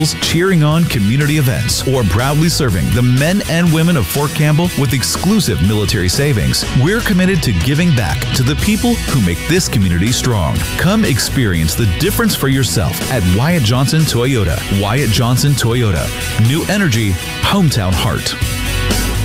cheering on community events, or proudly serving the men and women of Fort Campbell with exclusive military savings, we're committed to giving back to the people who make this community strong. Come experience the difference for yourself at Wyatt Johnson Toyota. Wyatt Johnson Toyota. New energy, hometown heart.